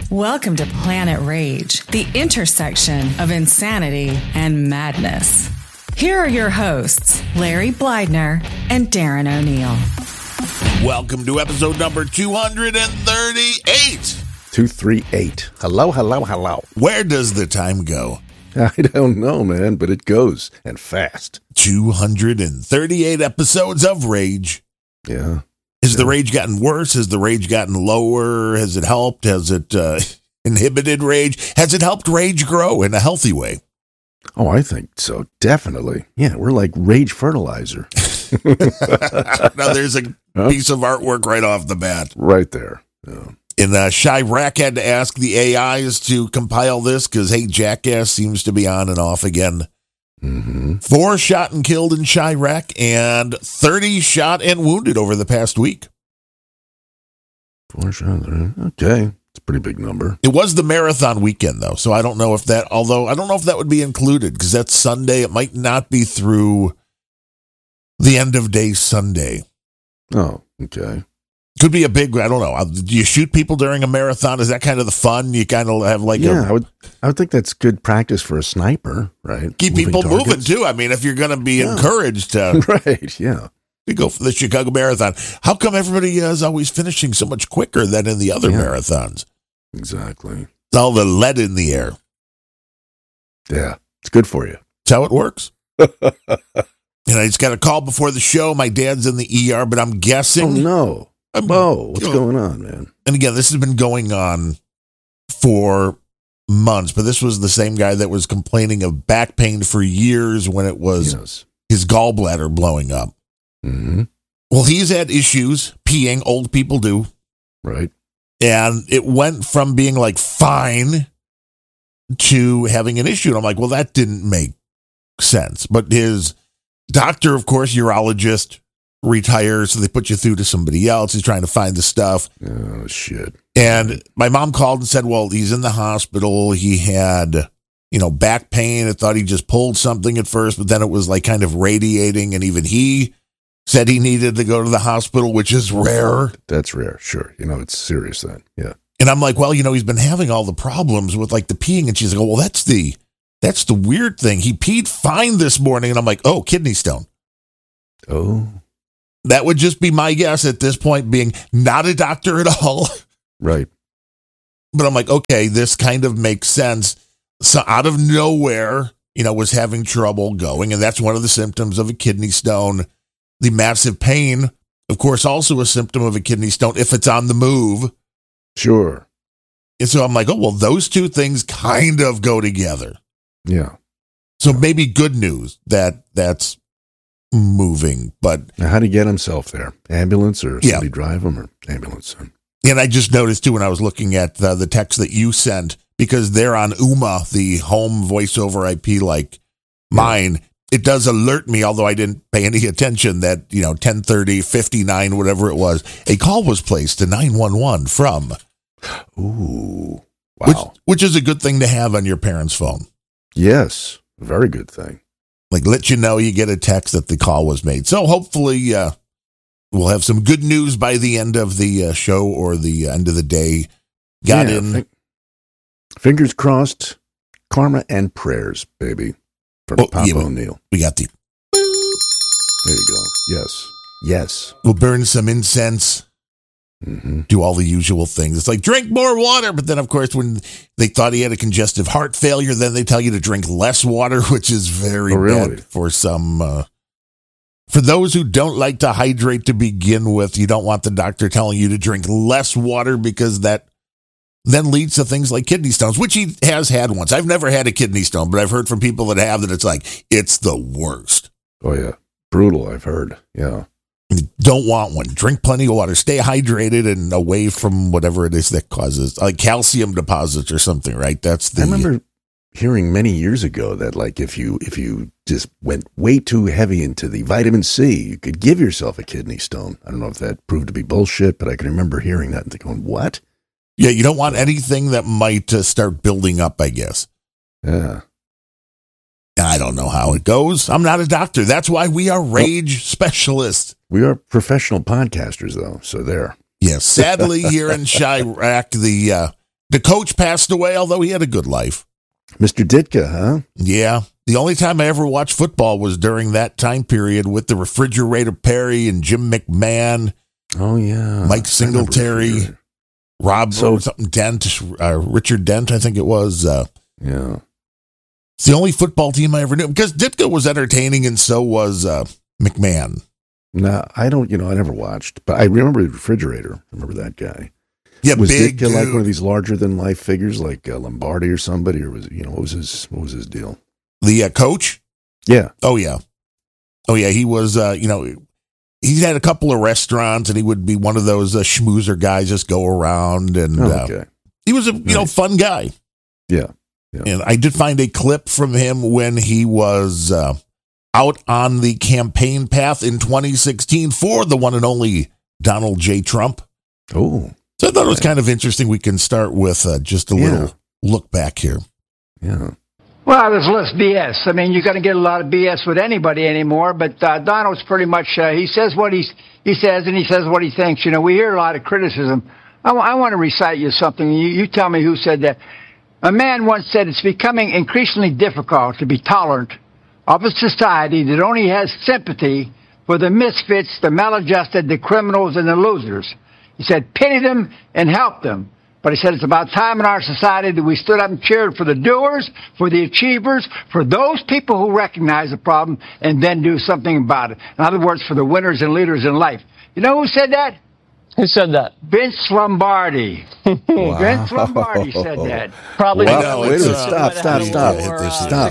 Welcome to Planet Rage, the intersection of insanity and madness. Here are your hosts, Larry Blydner and Darren O'Neill. Welcome to episode number 238. 238. Hello, hello, hello. Where does the time go? I don't know, man, but it goes, and fast. 238 episodes of Rage. Yeah. Has the rage gotten worse? Has the rage gotten lower? Has it helped? Has it inhibited rage? Has it helped rage grow in a healthy way? Oh, I think so. Definitely. Yeah, we're like rage fertilizer. Now, there's a piece of artwork right off the bat. Right there. Yeah. And Chirac had to ask the AIs to compile this because, hey, Jackass seems to be on and off again. Mm-hmm. 4 shot and killed in Chirac and 30 shot and wounded over the past week. 4 shots. Okay. It's a pretty big number. It was the marathon weekend, though, so I don't know if that, although I don't know if that would be included because that's Sunday. It might not be through the end of day Sunday. Oh, okay. Could be a big, I don't know. Do you shoot people during a marathon? Is that kind of the fun? You kind of have like I would think that's good practice for a sniper, right? Keep people moving, too. I mean, if you're going to be encouraged to... Right, yeah. You go for the Chicago Marathon. How come everybody is always finishing so much quicker than in the other marathons? Exactly. It's all the lead in the air. Yeah, it's good for you. That's how it works. And I just got a call before the show. My dad's in the ER, but I'm guessing... Oh, no. Whoa, what's going on, man? And again, this has been going on for months, but this was the same guy that was complaining of back pain for years when it was his gallbladder blowing up. Mm-hmm. Well, he's had issues peeing. Old people do. Right. And it went from being like fine to having an issue. And I'm like, well, that didn't make sense. But his doctor, of course, urologist, retires, so they put you through to somebody else. He's trying to find the stuff. Oh, shit. And my mom called and said, well, he's in the hospital. He had, back pain. I thought he just pulled something at first, but then it was like kind of radiating. And even he said he needed to go to the hospital, which is rare. That's rare. Sure. It's serious then. Yeah. And I'm like, well, he's been having all the problems with like the peeing. And she's like, oh, well, that's the weird thing. He peed fine this morning. And I'm like, oh, kidney stone. Oh. That would just be my guess at this point, being not a doctor at all. Right. But I'm like, okay, this kind of makes sense. So out of nowhere, was having trouble going. And that's one of the symptoms of a kidney stone. The massive pain, of course, also a symptom of a kidney stone if it's on the move. Sure. And so I'm like, oh, well, those two things kind of go together. Yeah. So maybe good news that's moving, but now, how did he get himself there? Ambulance or somebody drive him or ambulance? And I just noticed too when I was looking at the text that you sent, because they're on Ooma, the home voiceover IP like mine, it does alert me, although I didn't pay any attention, that 10:30:59, whatever it was, a call was placed to 911 from. Ooh, wow! Which is a good thing to have on your parents' phone. Yes, very good thing. Like, let you know you get a text that the call was made. So hopefully we'll have some good news by the end of the show or the end of the day. Fingers crossed. Karma and prayers, baby. From Papa O'Neill. We got the... There you go. Yes. We'll burn some incense. Mm-hmm. Do all the usual things. It's like, drink more water. But then, of course, when they thought he had a congestive heart failure, then they tell you to drink less water, which is very bad for some. For those who don't like to hydrate to begin with, you don't want the doctor telling you to drink less water because that then leads to things like kidney stones, which he has had once. I've never had a kidney stone, but I've heard from people that have that it's like, it's the worst. Oh, yeah. Brutal, I've heard. Yeah. Don't want one. Drink plenty of water. Stay hydrated and away from whatever it is that causes, like calcium deposits or something, right? I remember hearing many years ago that, like, if you just went way too heavy into the vitamin C, you could give yourself a kidney stone. I don't know if that proved to be bullshit, but I can remember hearing that and thinking, what? Yeah, you don't want anything that might start building up, I guess. Yeah. I don't know how it goes. I'm not a doctor. That's why we are rage specialists. We are professional podcasters, though, so there. Yes, sadly, here in Chirac, the The coach passed away, although he had a good life. Mr. Ditka, huh? Yeah. The only time I ever watched football was during that time period with the Refrigerator Perry and Jim McMahon. Oh, yeah. Mike Singletary, Rob Dent, Richard Dent, I think it was. Yeah. It's the only football team I ever knew, because Ditka was entertaining and so was McMahon. No, I don't, I never watched, but I remember the Refrigerator. I remember that guy. Yeah, was big Ditka like one of these larger than life figures like Lombardi or somebody, or was what was his deal? The coach? Yeah. Oh yeah. He was he had a couple of restaurants and he would be one of those schmoozer guys, just go around, and he was a fun guy. Yeah. And I did find a clip from him when he was out on the campaign path in 2016 for the one and only Donald J. Trump. Oh. So I thought it was kind of interesting. We can start with just a little look back here. Yeah. Well, there's less BS. I mean, you're going to get a lot of BS with anybody anymore, but Donald's pretty much, he says what he says, and he says what he thinks. We hear a lot of criticism. I want to recite you something. You tell me who said that. A man once said it's becoming increasingly difficult to be tolerant of a society that only has sympathy for the misfits, the maladjusted, the criminals, and the losers. He said, pity them and help them. But he said it's about time in our society that we stood up and cheered for the doers, for the achievers, for those people who recognize the problem and then do something about it. In other words, for the winners and leaders in life. You know who said that? Who said that? Vince Lombardi. Wow. Vince Lombardi said that. Probably. Wow. Wait a minute. Stop.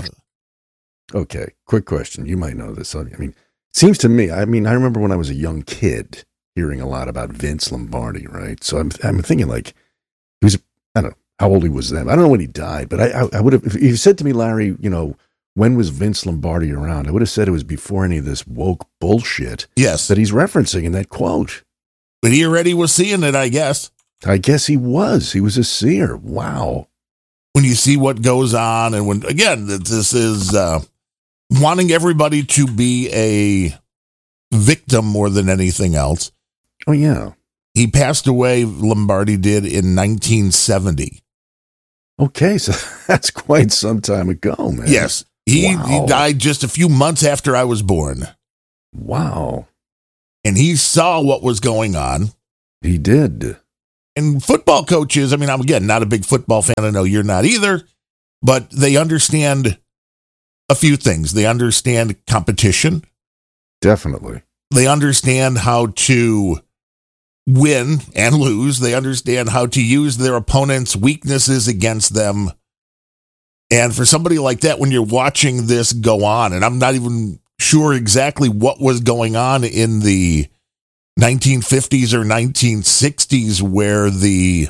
Okay, quick question. You might know this. I mean, it seems to me, I remember when I was a young kid hearing a lot about Vince Lombardi, right? So I'm thinking like, he was, I don't know how old he was then. I don't know when he died, but I would have, if you said to me, Larry, when was Vince Lombardi around? I would have said it was before any of this woke bullshit that he's referencing in that quote. But he already was seeing it, I guess. I guess he was. He was a seer. Wow. When you see what goes on, and when, again, this is wanting everybody to be a victim more than anything else. Oh, yeah. He passed away, Lombardi did, in 1970. Okay, so that's quite some time ago, man. Yes. He died just a few months after I was born. Wow. And he saw what was going on. He did. And football coaches, I'm again, not a big football fan. I know you're not either, but they understand a few things. They understand competition. Definitely. They understand how to win and lose. They understand how to use their opponent's weaknesses against them. And for somebody like that, when you're watching this go on, and I'm not even sure exactly what was going on in the 1950s or 1960s where the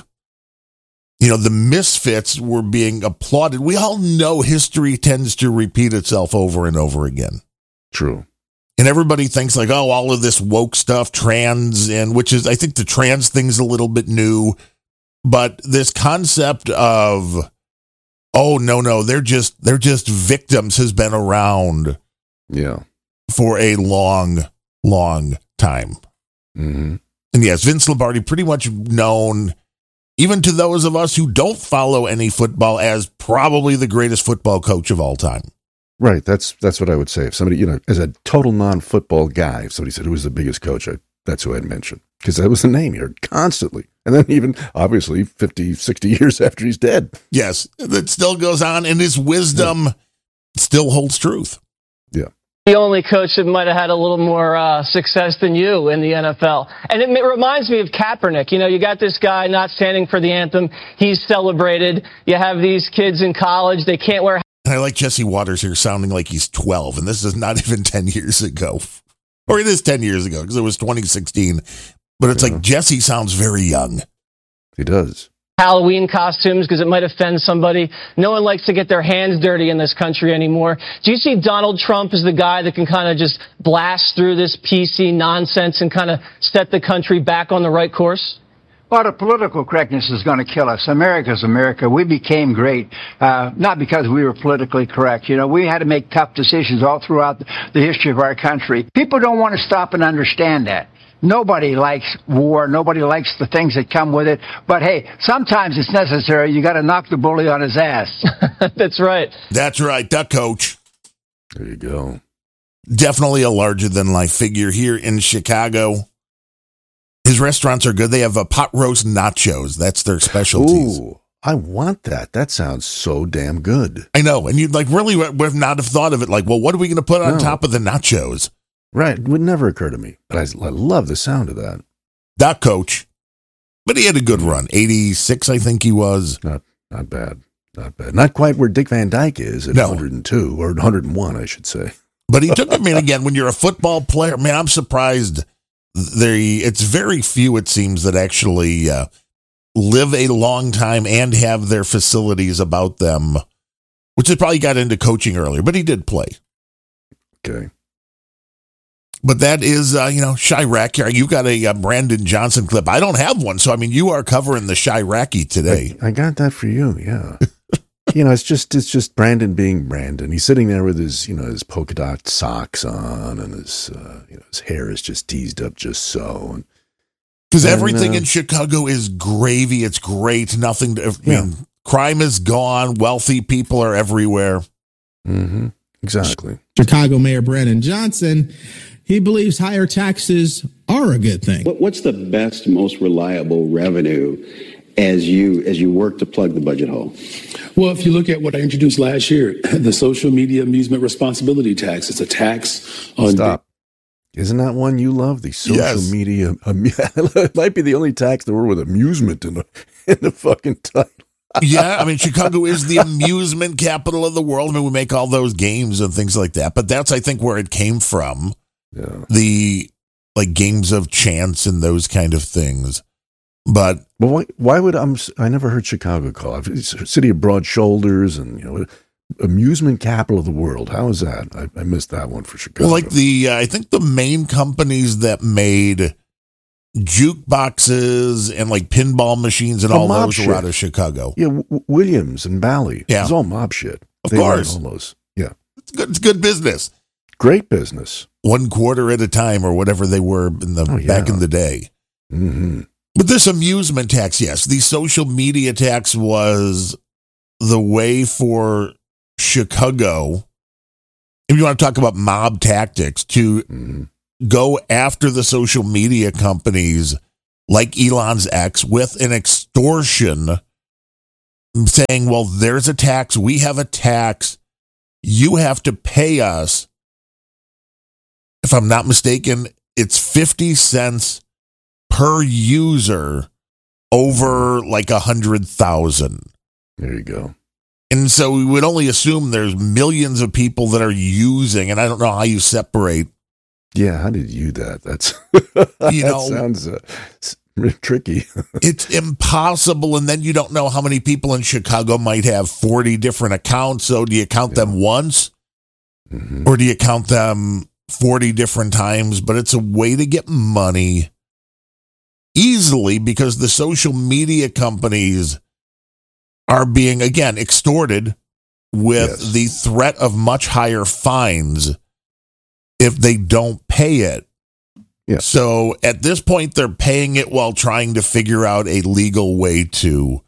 misfits were being applauded. We all know history tends to repeat itself over and over again. True. And everybody thinks like, oh, all of this woke stuff, trans, and which is, I think the trans thing's a little bit new, but this concept of, oh, no, they're just victims has been around. Yeah. For a long, long time. Mm-hmm. And yes, Vince Lombardi pretty much known, even to those of us who don't follow any football, as probably the greatest football coach of all time. Right. That's what I would say. If somebody, as a total non-football guy, if somebody said who was the biggest coach, that's who I'd mention. Because that was the name you heard constantly. And then even, obviously, 50, 60 years after he's dead. Yes, that still goes on, and his wisdom still holds truth. Yeah. The only coach that might have had a little more success than you in the NFL. And it reminds me of Kaepernick. You got this guy not standing for the anthem. He's celebrated. You have these kids in college. They can't wear. And I like Jesse Waters here sounding like he's 12. And this is not even 10 years ago. Or it is 10 years ago because it was 2016. But it's like Jesse sounds very young. He does. Halloween costumes because it might offend somebody. No one likes to get their hands dirty in this country anymore. Do you see Donald Trump as the guy that can kind of just blast through this PC nonsense and kind of set the country back on the right course? Well, the political correctness is going to kill us. America's America. We became great, not because we were politically correct. We had to make tough decisions all throughout the history of our country. People don't want to stop and understand that. Nobody likes war. Nobody likes the things that come with it. But hey, sometimes it's necessary. You got to knock the bully on his ass. That's right. That's right, Duck Coach. There you go. Definitely a larger-than-life figure here in Chicago. His restaurants are good. They have pot roast nachos. That's their specialties. Ooh, I want that. That sounds so damn good. I know. And you'd really would not have thought of it. Like, well, what are we going to put on top of the nachos? Right. It would never occur to me. But I love the sound of that. Duck Coach. But he had a good run. 86, I think he was. Not bad. Not bad. Not quite where Dick Van Dyke is at 102 or 101, I should say. But he took it, man, again, when you're a football player, man, I'm surprised. It's very few, it seems, that actually live a long time and have their facilities about them, which has probably got into coaching earlier, but he did play. Okay. But that is, Chirac. You got a Brandon Johnson clip. I don't have one, so, you are covering the Chirac-y today. I got that for you, yeah. It's just Brandon being Brandon. He's sitting there with his, his polka dot socks on, and his hair is just teased up just so. Because everything in Chicago is gravy. It's great. Nothing. Crime is gone. Wealthy people are everywhere. Mm-hmm. Exactly. Chicago Mayor Brandon Johnson, he believes higher taxes are a good thing. What's the best, most reliable revenue as you work to plug the budget hole? Well, if you look at what I introduced last year, the social media amusement responsibility tax, it's a tax on... Stop. Isn't that one you love? The social media... it might be the only tax that word with amusement in the fucking title. Yeah, Chicago is the amusement capital of the world. We make all those games and things like that. But that's, I think, where it came from. Yeah. The games of chance and those kind of things. But why would I never heard Chicago call it? It's a city of broad shoulders and amusement capital of the world. How is that? I missed that one for Chicago. Well, I think the main companies that made jukeboxes and pinball machines and all those were out of Chicago. Yeah, Williams and Bally. Yeah, it's all mob shit. Of course, almost. Yeah, it's good business. Great business. 1 quarter at a time or whatever they were back in the day. Mm-hmm. But this amusement tax, yes, the social media tax was the way for Chicago, if you want to talk about mob tactics, to go after the social media companies like Elon's X with an extortion, saying, well, there's a tax, we have a tax, you have to pay us. If I'm not mistaken, it's 50 cents per user over 100,000. There you go. And so we would only assume there's millions of people that are using, and I don't know how you separate. Yeah, how did you that? That's that sounds tricky. It's impossible, and then you don't know how many people in Chicago might have 40 different accounts. So do you count them once, or do you count them 40 different times? But it's a way to get money easily because the social media companies are being, again, extorted with the threat of much higher fines if they don't pay it. Yes. So at this point, they're paying it while trying to figure out a legal way to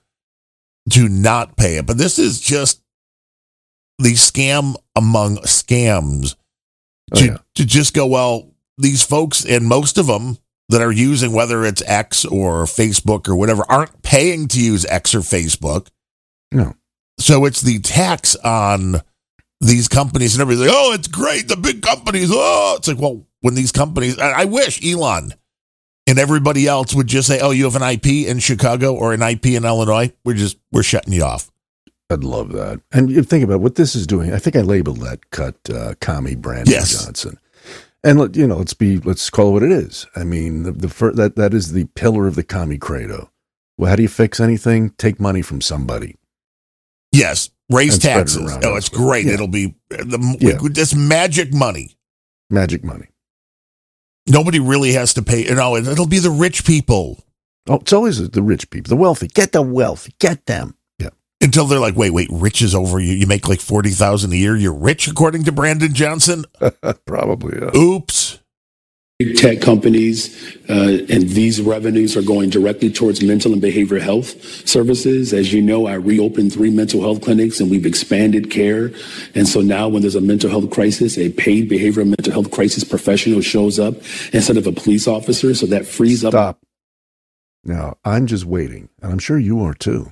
not pay it. But this is just the scam among scams to just go, well, these folks, and most of them that are using, whether it's X or Facebook or whatever, aren't paying to use X or Facebook. No. So it's the tax on these companies, and everybody's like, oh, it's great, the big companies. Oh, it's like, well, when these companies, I wish Elon and everybody else would just say, oh, you have an IP in Chicago or an IP in Illinois, we're shutting you off. I'd love that. And you think about what this is doing. I think I labeled that cut commie Brandon Johnson. And let's call it what it is. That is the pillar of the commie credo. Well, how do you fix anything? Take money from somebody. Yes, raise taxes. Oh, it's great. Yeah. It'll be this magic money. Magic money. Nobody really has to pay. It'll be the rich people. Oh, it's always the rich people, the wealthy. Get the wealthy. Get them. Yeah. Until they're like, wait, rich is over you. You make $40,000 a year. You're rich, according to Brandon Johnson. Probably. Yeah. Oops. big tech companies, and these revenues are going directly towards mental and behavioral health services. As you know, I reopened 3 mental health clinics and we've expanded care. And so now when there's a mental health crisis, a paid behavioral mental health crisis professional shows up instead of a police officer. So that frees up. Stop. Now, I'm just waiting, and I'm sure you are too,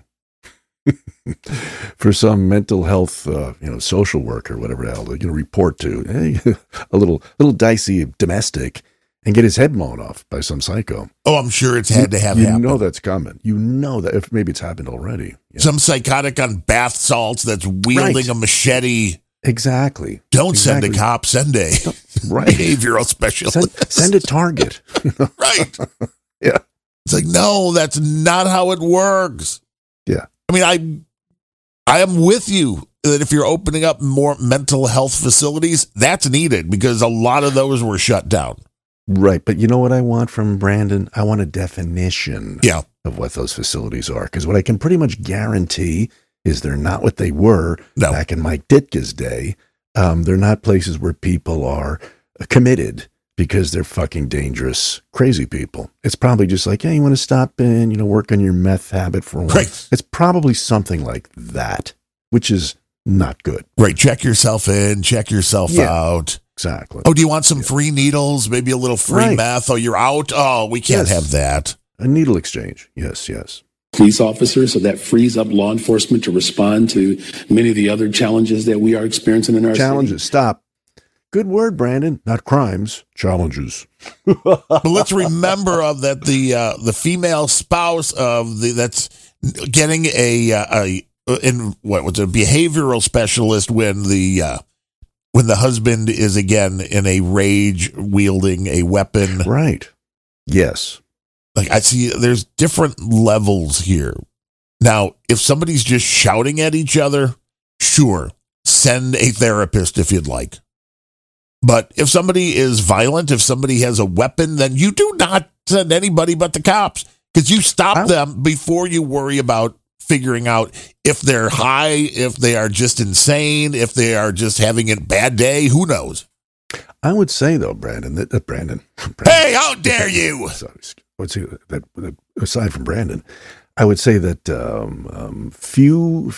for some mental health, social worker, whatever the hell, report to, hey, a little dicey domestic, and get his head blown off by some psycho. Oh, I'm sure it's had to have happened. You know that's coming. You know that, if maybe it's happened already. Yeah. Some psychotic on bath salts that's wielding a machete. Exactly. Don't send a cop, send a behavioral specialist. Send a target. Right. Yeah. It's like, no, that's not how it works. Yeah. I mean, I am with you that if you're opening up more mental health facilities, that's needed because a lot of those were shut down. Right. But you know what I want from Brandon? I want a definition of what those facilities are. Because what I can pretty much guarantee is they're not what they were back in Mike Ditka's day. They're not places where people are committed because they're fucking dangerous, crazy people. It's probably just like, hey, you want to stop in, work on your meth habit for a while. Right. It's probably something like that, which is not good. Right. Check yourself in, check yourself out. Exactly. Oh, do you want some free needles? Maybe a little free meth? Oh, you're out? Oh, we can't have that. A needle exchange. Yes, yes. Police officers, so that frees up law enforcement to respond to many of the other challenges that we are experiencing in our challenges. city. Stop. Good word, Brandon. Not crimes, challenges. But let's remember that the female spouse of that's getting a behavioral specialist when the husband is again in a rage wielding a weapon. Right. Yes. Like I see there's different levels here. Now, if somebody's just shouting at each other, sure, send a therapist if you'd like. But if somebody is violent, if somebody has a weapon, then you do not send anybody but the cops because you stop them before you worry about figuring out if they're high, if they are just insane, if they are just having a bad day. Who knows? I would say, though, Brandon. Hey, how dare you? Aside from Brandon, I would say that few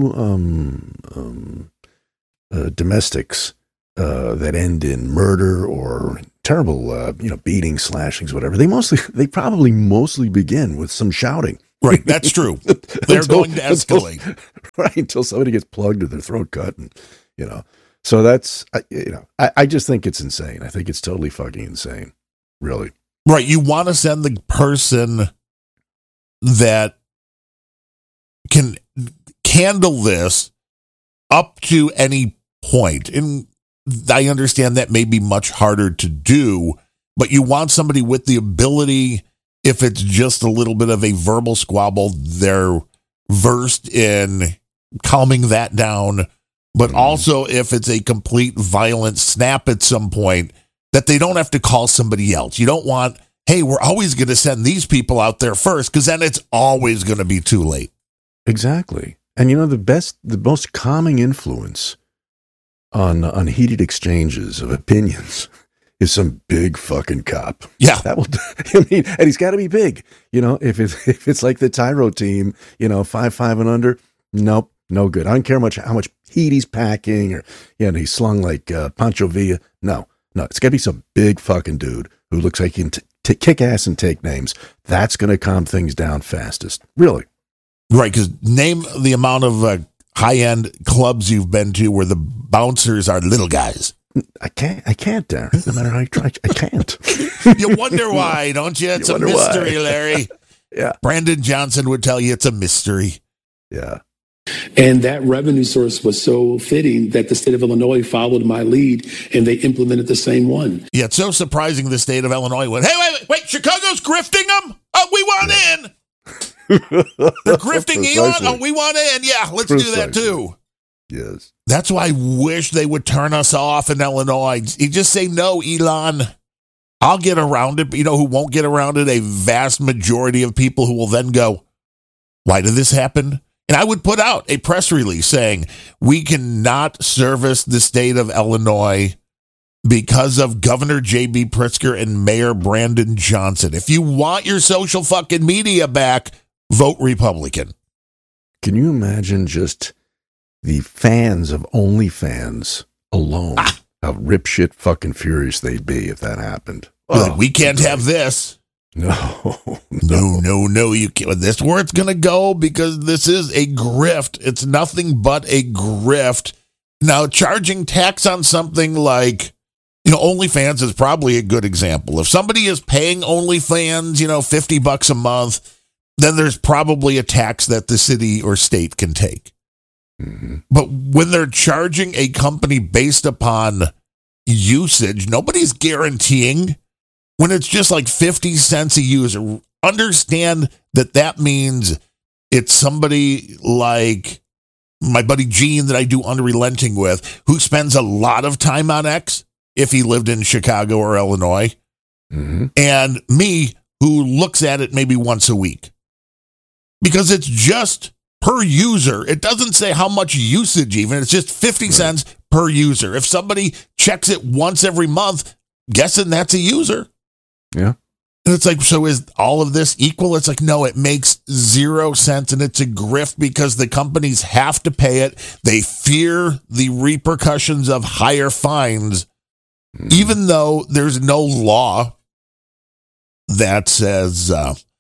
domestics that end in murder or terrible, beatings, slashings, whatever. They probably mostly begin with some shouting. Right, that's true. They're going to escalate. Until somebody gets plugged or their throat cut, and So that's I just think it's insane. I think it's totally fucking insane, really. Right, you want to send the person that can handle this up to any point. And I understand that may be much harder to do, but you want somebody with the ability, if it's just a little bit of a verbal squabble, they're versed in calming that down. But also if it's a complete violent snap at some point, that they don't have to call somebody else. You don't want, hey, we're always going to send these people out there first, because then it's always going to be too late. Exactly. And the most calming influence on heated exchanges of opinions is some big fucking cop. Yeah. That will, and he's got to be big. If it's like the Tyro team, 5'5" and under, nope, no good. I don't care how much heat he's packing or, he's slung like Pancho Villa. No, it's got to be some big fucking dude who looks like he can kick ass and take names. That's going to calm things down fastest. Really. Right, because name the amount of high-end clubs you've been to where the bouncers are little guys. I can't, Darren. No matter how I try, I can't. You wonder why, don't you? It's a mystery, Larry. Yeah. Brandon Johnson would tell you it's a mystery. Yeah. And that revenue source was so fitting that the state of Illinois followed my lead and they implemented the same one. Yeah, it's so surprising the state of Illinois went, hey, wait, Chicago's grifting them? Oh, we want in. They're grifting Elon? Oh, we want in. Yeah, let's do that too. Yes. That's why I wish they would turn us off in Illinois. You just say, no, Elon. I'll get around it. But you know who won't get around it? A vast majority of people who will then go, why did this happen? And I would put out a press release saying, we cannot service the state of Illinois because of Governor J.B. Pritzker and Mayor Brandon Johnson. If you want your social fucking media back, vote Republican. Can you imagine just the fans of OnlyFans alone? How ripshit fucking furious they'd be if that happened. Like, we can't have this. No. You can't. This is where it's going to go because this is a grift. It's nothing but a grift. Now, charging tax on something like, OnlyFans is probably a good example. If somebody is paying OnlyFans, $50 a month, then there's probably a tax that the city or state can take. Mm-hmm. But when they're charging a company based upon usage, nobody's guaranteeing. When it's just like 50 cents a user, understand that means it's somebody like my buddy Gene that I do Unrelenting with, who spends a lot of time on X if he lived in Chicago or Illinois, and me, who looks at it maybe once a week. Because it's just per user. It doesn't say how much usage even. It's just 50 cents per user. If somebody checks it once every month, guessing that's a user. Yeah. And it's like, so is all of this equal? It's like, no, it makes 0 sense, and it's a grift because the companies have to pay it. They fear the repercussions of higher fines, even though there's no law that says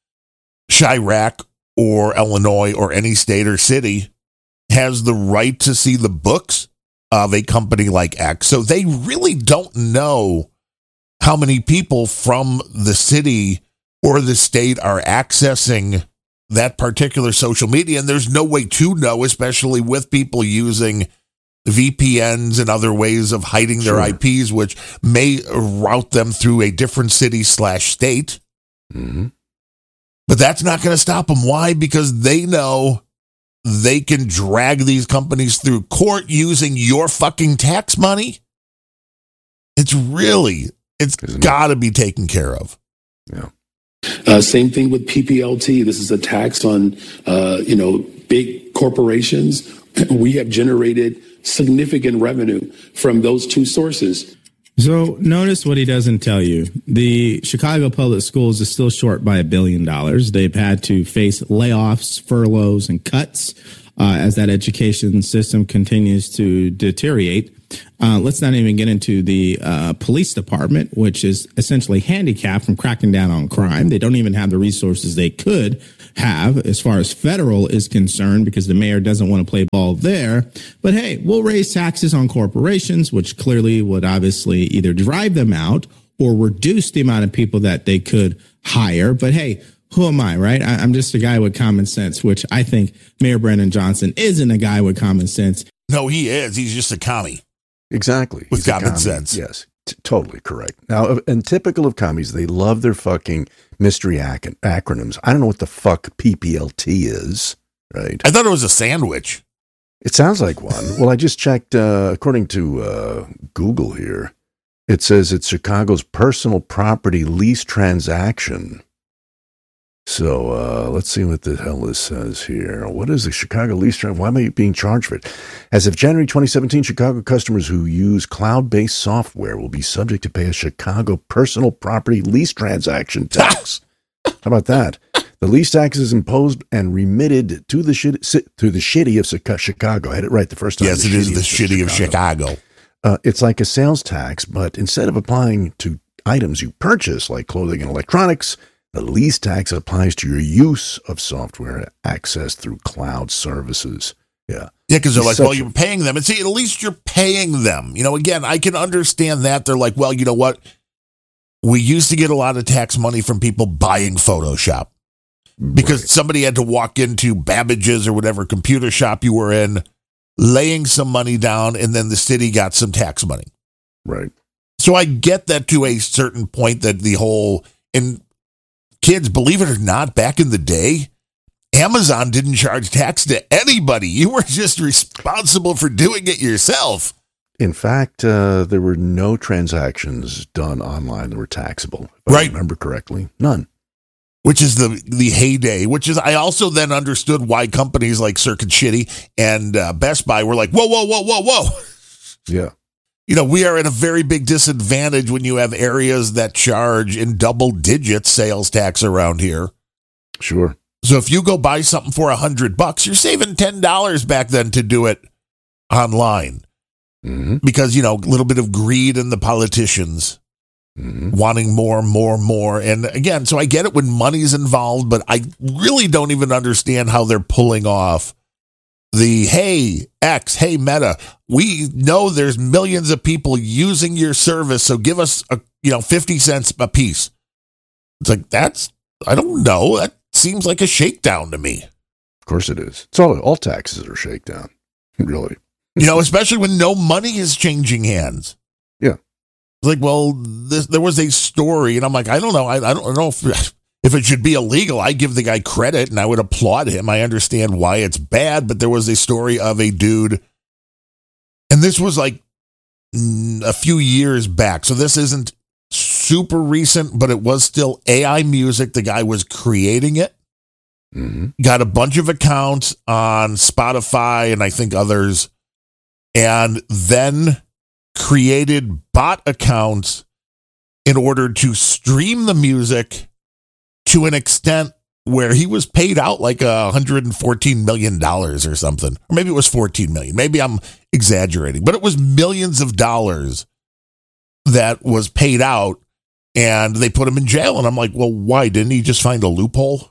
Chirac or Illinois or any state or city has the right to see the books of a company like X. So they really don't know how many people from the city or the state are accessing that particular social media. And there's no way to know, especially with people using VPNs and other ways of hiding their IPs, which may route them through a different city/state. Mm-hmm. But that's not going to stop them. Why? Because they know they can drag these companies through court using your fucking tax money. It's got to be taken care of. Yeah. Same thing with PPLT. This is a tax on, big corporations. We have generated significant revenue from those two sources. So notice what he doesn't tell you. The Chicago Public Schools is still short by $1 billion. They've had to face layoffs, furloughs, and cuts as that education system continues to deteriorate. Let's not even get into the police department, which is essentially handicapped from cracking down on crime. They don't even have the resources they could have as far as federal is concerned because the mayor doesn't want to play ball there. But hey, we'll raise taxes on corporations, which clearly would obviously either drive them out or reduce the amount of people that they could hire. But hey, who am I, right? I'm just a guy with common sense, which I think Mayor Brandon Johnson isn't a guy with common sense. No, he is. He's just a commie. Exactly. With common sense. Yes, totally correct. Now, and typical of commies, they love their fucking mystery acronyms. I don't know what the fuck PPLT is, right? I thought it was a sandwich. It sounds like one. Well, I just checked, according to Google here, it says it's Chicago's personal property lease transaction. So let's see what the hell this says here. What is the Chicago lease transaction? Why am I being charged for it? As of January 2017, Chicago customers who use cloud-based software will be subject to pay a Chicago personal property lease transaction tax. How about that? The lease tax is imposed and remitted to the shitty of Chicago. I had it right the first time. Yes, it is the shitty of Chicago. It's like a sales tax, but instead of applying to items you purchase, like clothing and electronics, the lease tax applies to your use of software accessed through cloud services. Yeah. Yeah, because they're like, well, you're paying them. And see, at least you're paying them. Again, I can understand that. They're like, well, you know what? We used to get a lot of tax money from people buying Photoshop because somebody had to walk into Babbage's or whatever computer shop you were in, laying some money down, and then the city got some tax money. Right. So I get that to a certain point that the whole... and kids, believe it or not, back in the day, Amazon didn't charge tax to anybody. You were just responsible for doing it yourself. In fact, there were no transactions done online that were taxable. If I remember correctly. None. Which is the heyday, which is, I also then understood why companies like Circuit Shitty and Best Buy were like, whoa. Yeah. we are at a very big disadvantage when you have areas that charge in double digit sales tax around here. Sure. So if you go buy something for $100, you're saving $10 back then to do it online. Mm-hmm. Because, a little bit of greed in the politicians wanting more. And again, so I get it when money's involved, but I really don't even understand how they're pulling off the, hey, X, hey, Meta, we know there's millions of people using your service, so give us, 50 cents a piece. It's like, I don't know. That seems like a shakedown to me. Of course it is. It's all taxes are shakedown, really. Especially when no money is changing hands. Yeah. It's like, well, there was a story, and I'm like, I don't know. I don't know if it should be illegal. I give the guy credit, and I would applaud him. I understand why it's bad, but there was a story of a dude, and this was like a few years back, so this isn't super recent, but it was still AI music. The guy was creating it. Got a bunch of accounts on Spotify and I think others, and then created bot accounts in order to stream the music to an extent where he was paid out like $114 million or something. Or maybe it was 14 million. Maybe I'm exaggerating, but it was millions of dollars that was paid out, and they put him in jail. And I'm like, well, why didn't he just find a loophole?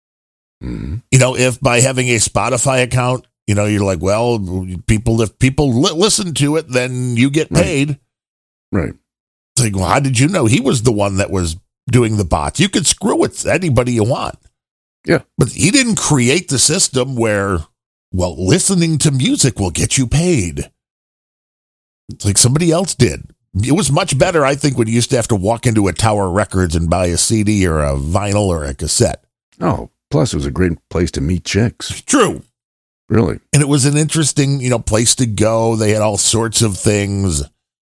If by having a Spotify account, you're like, well, if people listen to it, then you get paid. Right. It's like, well, how did you know he was the one that was doing the bots? You could screw with anybody you want. Yeah. But he didn't create the system where, well, listening to music will get you paid. It's like somebody else did. It was much better, I think, when you used to have to walk into a Tower Records and buy a CD or a vinyl or a cassette. Oh, plus it was a great place to meet chicks. True. Really. And it was an interesting, place to go. They had all sorts of things.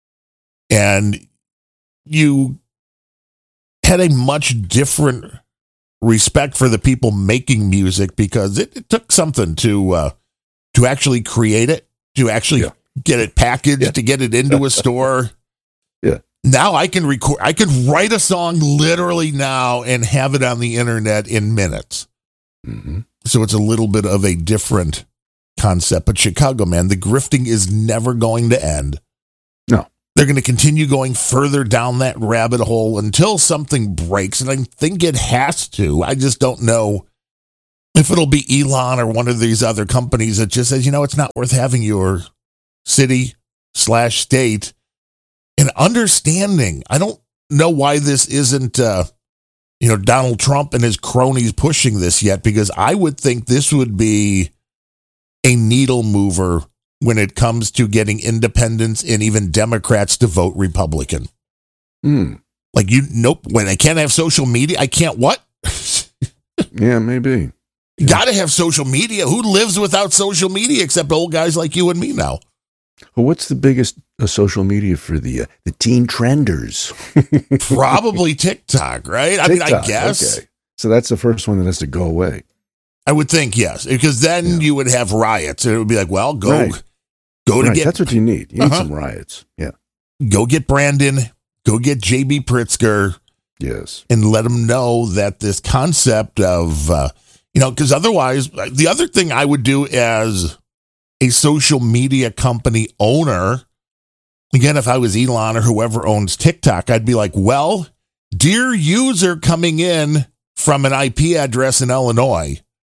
And you had a much different respect for the people making music because it took something to actually create it, to actually get it packaged, to get it into a store. Yeah. Now I can write a song literally now and have it on the internet in minutes. So it's a little bit of a different concept. But Chicago, man, the grifting is never going to end. No. They're going to continue going further down that rabbit hole until something breaks. And I think it has to. I just don't know if it'll be Elon or one of these other companies that just says, it's not worth having your city/state. And understanding, I don't know why this isn't, Donald Trump and his cronies pushing this yet, because I would think this would be a needle mover when it comes to getting independents and even Democrats to vote Republican. Like, when I can't have social media, I can't what? Yeah, maybe. You got to have social media. Who lives without social media except old guys like you and me now? Well, what's the biggest social media for the teen trenders? Probably TikTok, right? I mean, I guess. Okay. So that's the first one that has to go away. I would think, yes, because then you would have riots. And it would be like, well, go to get. That's what you need. You need some riots. Yeah. Go get Brandon. Go get JB Pritzker. Yes. And let them know that this concept of, because otherwise, the other thing I would do as a social media company owner, again, if I was Elon or whoever owns TikTok, I'd be like, well, dear user coming in from an IP address in Illinois,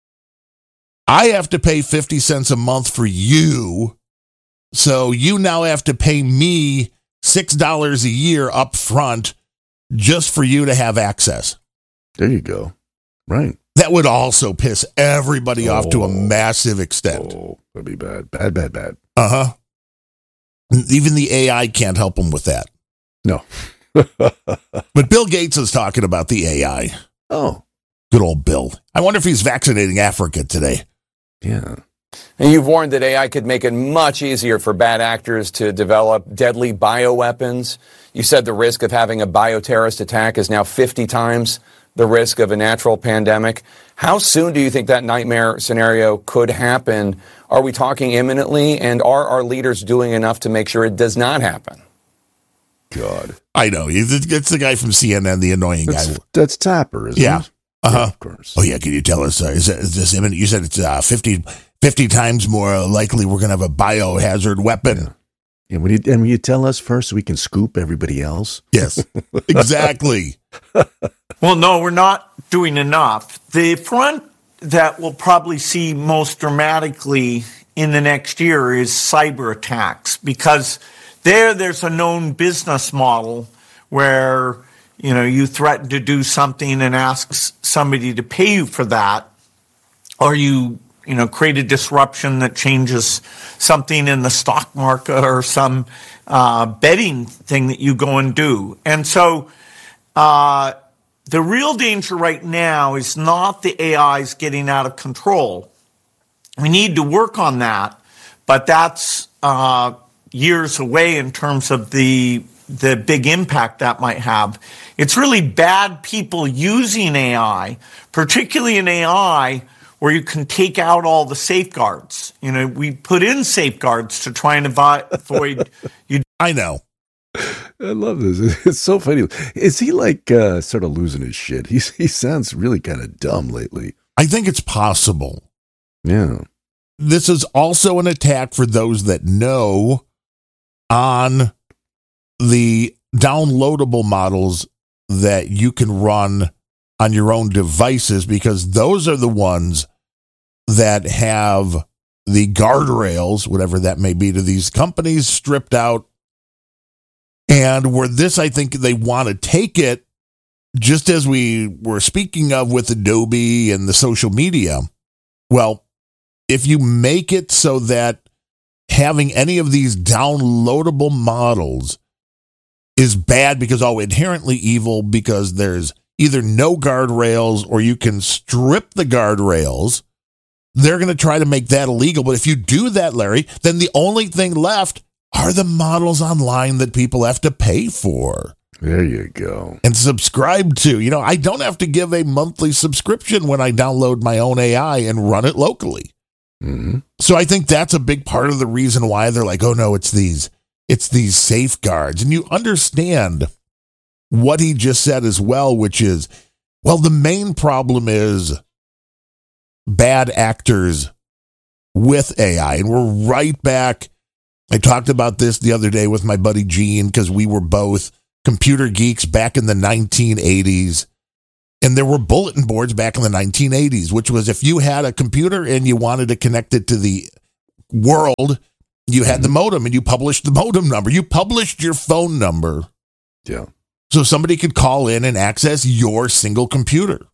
I have to pay 50 cents a month for you. So you now have to pay me $6 a year up front just for you to have access. There you go. Right. That would also piss everybody off to a massive extent. Oh, that'd be bad. Bad. Uh-huh. Even the AI can't help them with that. No. But Bill Gates is talking about the AI. Oh. Good old Bill. I wonder if he's vaccinating Africa today. Yeah. And you've warned that AI could make it much easier for bad actors to develop deadly bioweapons. You said the risk of having a bioterrorist attack is now 50 times the risk of a natural pandemic. How soon do you think that nightmare scenario could happen? Are we talking imminently? And are our leaders doing enough to make sure it does not happen? God. I know. It's the guy from CNN, the annoying guy. That's Tapper, isn't it? Uh-huh. Yeah, of course. Oh, yeah. Can you tell us, is this imminent? You said it's 50 times more likely we're going to have a biohazard weapon. Yeah. Will you tell us first so we can scoop everybody else? Yes, exactly. Well, no, we're not doing enough. The front that we'll probably see most dramatically in the next year is cyber attacks, because there's a known business model where, you threaten to do something and ask somebody to pay you for that, or you create a disruption that changes something in the stock market or some betting thing that you go and do. And so the real danger right now is not the AIs getting out of control. We need to work on that, but that's years away in terms of the big impact that might have. It's really bad people using AI, particularly in AI where you can take out all the safeguards. We put in safeguards to try and avoid you. I know. I love this. It's so funny. Is he sort of losing his shit? He sounds really kind of dumb lately. I think it's possible. Yeah. This is also an attack, for those that know, on the downloadable models that you can run on your own devices, because those are the ones that have the guardrails, whatever that may be, to these companies stripped out. And where this, I think they want to take it, just as we were speaking of with Adobe and the social media. Well, if you make it so that having any of these downloadable models is bad because, inherently evil, because there's either no guardrails or you can strip the guardrails, they're going to try to make that illegal. But if you do that, Larry, then the only thing left are the models online that people have to pay for. There you go. And subscribe to. I don't have to give a monthly subscription when I download my own AI and run it locally. Mm-hmm. So I think that's a big part of the reason why they're like, oh no, it's these safeguards. And you understand what he just said as well, which is, the main problem is bad actors with AI. And we're right back. I talked about this the other day with my buddy Gene, because we were both computer geeks back in the 1980s. And there were bulletin boards back in the 1980s, which was if you had a computer and you wanted to connect it to the world, you had the modem and you published the modem number. You published your phone number. Yeah. So somebody could call in and access your single computer.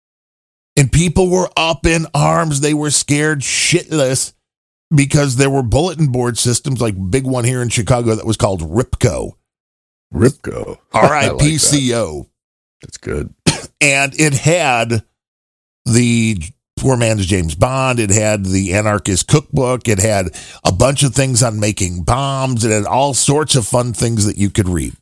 And people were up in arms. They were scared shitless because there were bulletin board systems, like big one here in Chicago that was called RIPCO. RIPCO. RIPCO. That's good. And it had the poor man's James Bond. It had the anarchist cookbook. It had a bunch of things on making bombs. It had all sorts of fun things that you could read.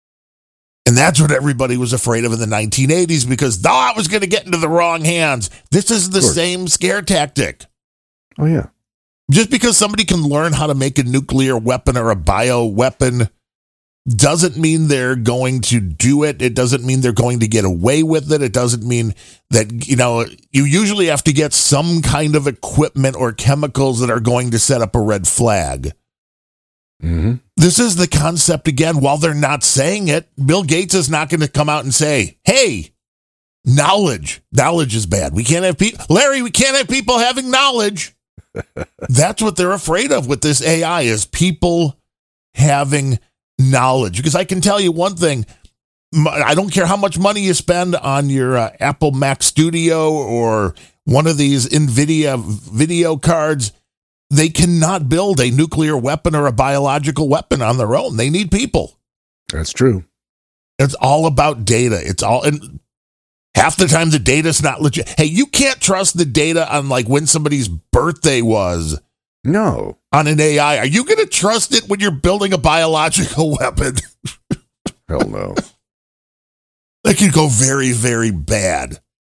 And that's what everybody was afraid of in the 1980s, because I was going to get into the wrong hands. This is the same scare tactic. Oh, yeah. Just because somebody can learn how to make a nuclear weapon or a bio weapon doesn't mean they're going to do it. It doesn't mean they're going to get away with it. It doesn't mean that, you usually have to get some kind of equipment or chemicals that are going to set up a red flag. Mm-hmm. This is the concept again. While they're not saying it, Bill Gates is not going to come out and say, hey, knowledge is bad. We can't have people, Larry, we can't have people having knowledge. That's what they're afraid of with this AI, is people having knowledge. Because I can tell you one thing, I don't care how much money you spend on your Apple Mac Studio or one of these NVIDIA video cards, they cannot build a nuclear weapon or a biological weapon on their own. They need people. That's true. It's all about data. And half the time the data's not legit. Hey, you can't trust the data on when somebody's birthday was. No. On an AI. Are you going to trust it when you're building a biological weapon? Hell no. That could go very, very bad.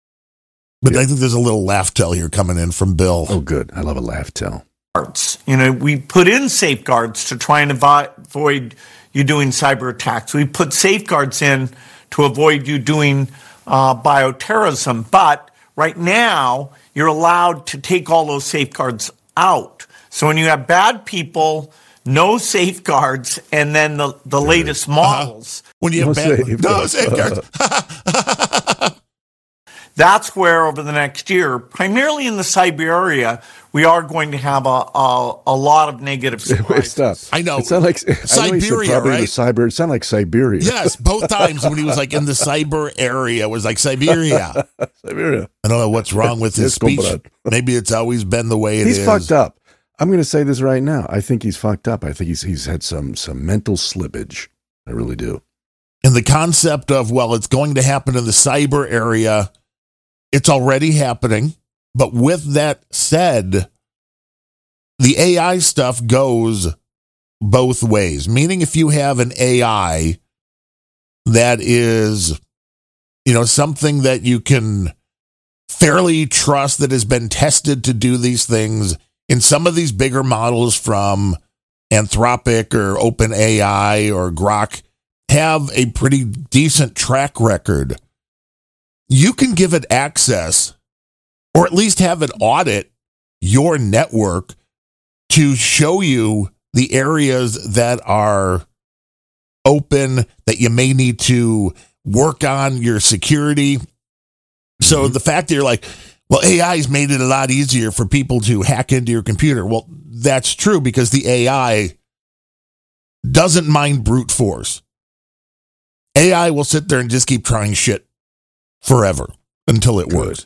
But I think there's a little laugh tell here coming in from Bill. Oh, good. I love a laugh tell. We put in safeguards to try and avoid you doing cyber attacks. We put safeguards in to avoid you doing bioterrorism. But right now, you're allowed to take all those safeguards out. So when you have bad people, no safeguards, and then the latest models. When you have no safeguards. That's where over the next year, primarily in the cyber area, we are going to have a lot of negative surprises. Stop. I know. It sounded like Siberia, right? It sounded like Siberia. Yes, both times when he was like in the cyber area, it was like Siberia. Siberia. I don't know what's wrong with his speech. Maybe it's always been the way it is. He's fucked up. I'm going to say this right now. I think he's fucked up. I think he's had some mental slippage. I really do. And the concept of, well, it's going to happen in the cyber area, it's already happening. But with that said, the AI stuff goes both ways. Meaning if you have an AI that is, something that you can fairly trust, that has been tested to do these things, in some of these bigger models from Anthropic or OpenAI or Grok have a pretty decent track record. You can give it access, or at least have it audit your network to show you the areas that are open, that you may need to work on your security. So the fact that you're like, well, AI's made it a lot easier for people to hack into your computer. Well, that's true, because the AI doesn't mind brute force. AI will sit there and just keep trying shit forever until it works.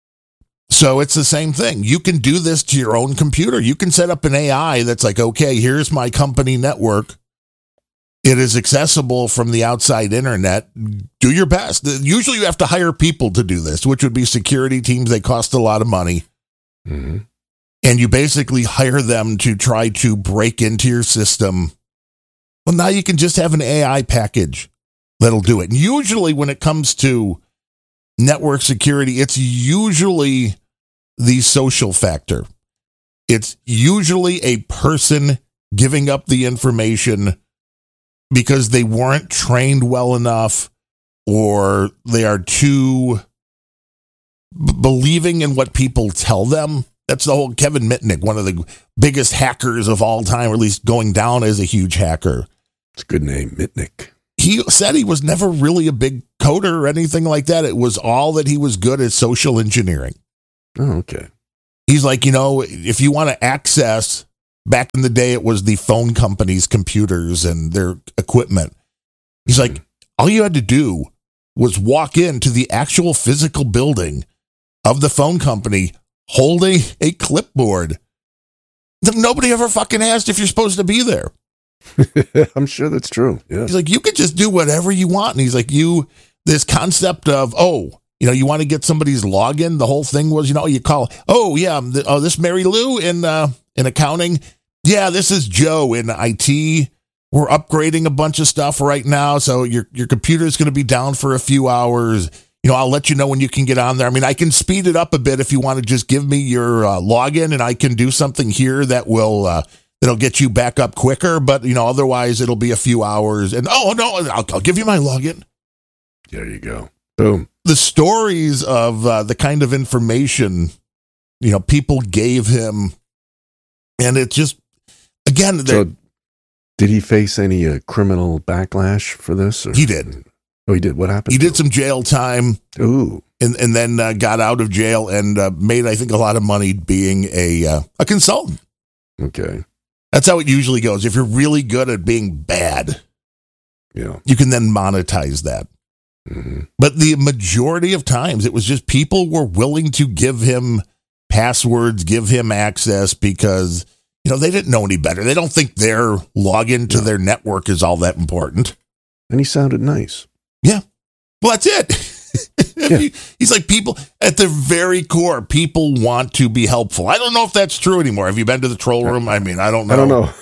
So it's the same thing. You can do this to your own computer. You can set up an AI that's like, okay, here's my company network. It is accessible from the outside internet. Do your best. Usually you have to hire people to do this, which would be security teams. They cost a lot of money. Mm-hmm. And you basically hire them to try to break into your system. Well, now you can just have an AI package that'll do it. And usually when it comes to network security, it's usually the social factor. It's usually a person giving up the information because they weren't trained well enough, or they are too believing in what people tell them. That's the whole Kevin Mitnick, one of the biggest hackers of all time, or at least going down as a huge hacker. It's a good name, Mitnick. He said he was never really a big coder or anything like that. It was all that he was good at social engineering. Oh, okay. He's like, if you want to access, back in the day, it was the phone company's computers and their equipment. He's like, all you had to do was walk into the actual physical building of the phone company holding a clipboard. Nobody ever fucking asked if you're supposed to be there. I'm sure that's true. Yeah. He's like, you could just do whatever you want. And he's like, this concept of, you want to get somebody's login. The whole thing was, you call, this Mary Lou in accounting. Yeah, this is Joe in IT. We're upgrading a bunch of stuff right now. So your computer is going to be down for a few hours. I'll let you know when you can get on there. I mean, I can speed it up a bit if you want to just give me your login, and I can do something here that will, that'll get you back up quicker. But, otherwise it'll be a few hours. And, I'll give you my login. There you go. Boom. The stories of the kind of information, people gave him, and it just, again. So did he face any criminal backlash for this? Or? He did. Oh, he did. What happened? He did some jail time. Ooh. And then got out of jail and made, I think, a lot of money being a consultant. Okay. That's how it usually goes. If you're really good at being bad, you can then monetize that. Mm-hmm. But the majority of times, it was just people were willing to give him passwords, give him access, because, they didn't know any better. They don't think their login to their network is all that important. And he sounded nice. Yeah. Well, that's it. He's like, people at the very core, people want to be helpful. I don't know if that's true anymore. Have you been to the troll room? I mean, I don't know. I don't know.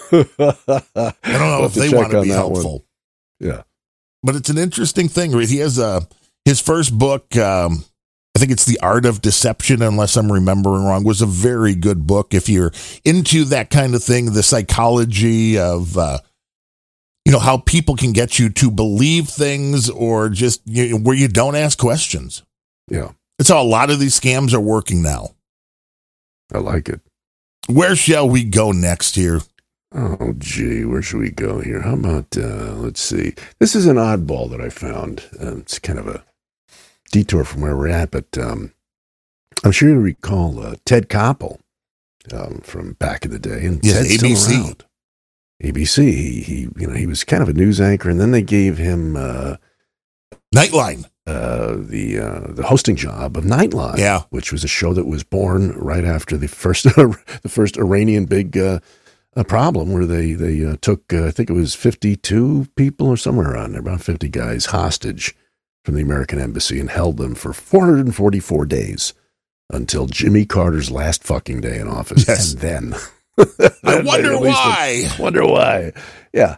I don't know if they want to be helpful. Yeah. But it's an interesting thing. He has his first book, I think it's The Art of Deception, unless I'm remembering wrong, was a very good book. If you're into that kind of thing, the psychology of, how people can get you to believe things or just where you don't ask questions. Yeah. It's how a lot of these scams are working now. I like it. Where shall we go next here? Oh, gee, where should we go here? How about, let's see. This is an oddball that I found. It's kind of a detour from where we're at, but I'm sure you recall Ted Koppel from back in the day. And yes, Ted's ABC. Still around. ABC. He was kind of a news anchor, and then they gave him Nightline. The hosting job of Nightline, which was a show that was born right after the first Iranian big problem, where they took I think it was 52 people or somewhere around there, about 50 guys hostage from the American embassy and held them for 444 days until Jimmy Carter's last fucking day in office. Yes. And then I wonder why. Wonder why. Yeah.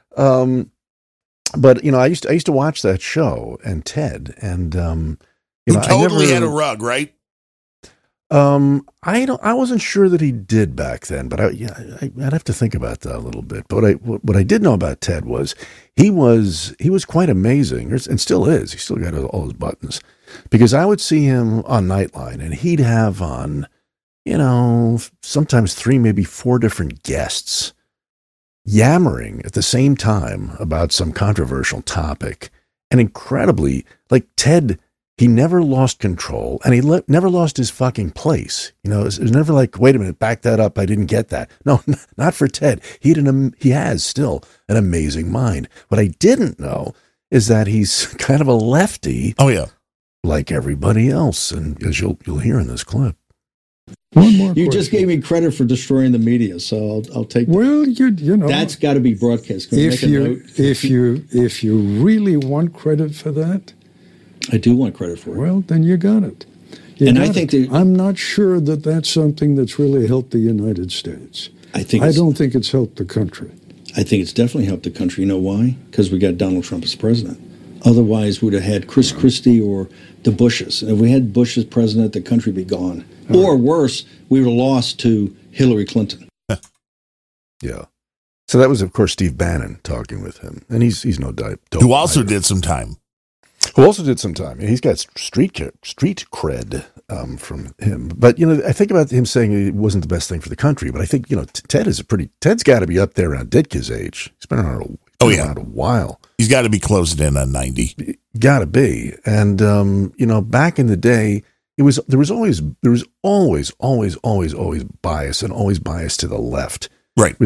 But I used to watch that show and Ted, and he totally had a rug, right? I wasn't sure that he did back then, but I'd have to think about that a little bit. But what I did know about Ted was he was quite amazing, and still is. He still got all his buttons, because I would see him on Nightline, and he'd have on, sometimes 3, maybe 4 different guests, yammering at the same time about some controversial topic. And incredibly, like Ted, he never lost control, and he never lost his fucking place. It was never like, wait a minute, back that up, I didn't get that. No, not for Ted. He has still an amazing mind. What I didn't know is that he's kind of a lefty. Oh yeah, like everybody else, and as you'll hear in this clip. One more. You just gave me credit for destroying the media, so I'll take. Well, you know that's got to be broadcast. If you really want credit for that, I do want credit for it. Well, then you got it. I think I'm not sure that that's something that's really helped the United States. I don't think it's helped the country. I think it's definitely helped the country. You know why? Because we got Donald Trump as president. Otherwise, we'd have had Chris Christie or the Bushes. And if we had Bush as president, the country would be gone. Or worse, we would have lost to Hillary Clinton. Yeah. So that was, of course, Steve Bannon talking with him. And he's no dope. Who also did some time. He's got street cred from him. But, I think about him saying it wasn't the best thing for the country. But I think, Ted's got to be up there around Ditka's age. He's been around around a while. He's got to be closing in on 90. Got to be. And, back in the day, there was always bias, and always bias to the left. Right.